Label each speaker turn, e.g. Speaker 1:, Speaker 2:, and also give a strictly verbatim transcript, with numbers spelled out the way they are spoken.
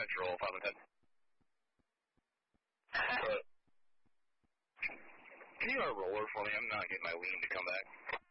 Speaker 1: Central, five and ten. uh, can you uh, roller for me? I'm not getting my lean to come back.